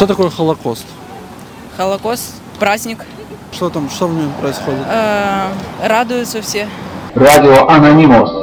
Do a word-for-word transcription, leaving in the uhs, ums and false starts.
Что такое Холокост? Холокост, праздник. Что там, что в нем происходит? Э, радуются все. Радио Анонімус.